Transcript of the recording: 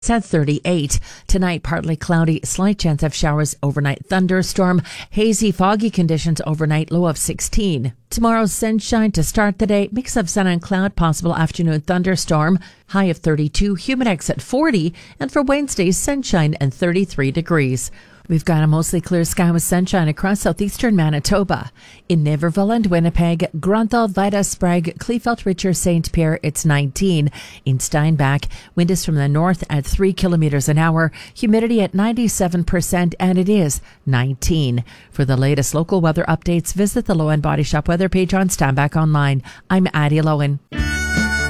It's at 38. Tonight, partly cloudy, slight chance of showers overnight, thunderstorm, hazy, foggy conditions overnight, low of 16. Tomorrow, sunshine to start the day, mix of sun and cloud, possible afternoon thunderstorm, high of 32, humidex at 40, and for Wednesday, sunshine and 33 degrees. We've got a mostly clear sky with sunshine across southeastern Manitoba. In Niverville and Winnipeg, Grunthal, Vida, Sprague, Kleefeld, Richer, St. Pierre, it's 19. In Steinbach, wind is from the north at 3 kilometers an hour, humidity at 97%, and it is 19. For the latest local weather updates, visit the Lowen Body Shop weather page on Steinbach Online. I'm Addie Lowen.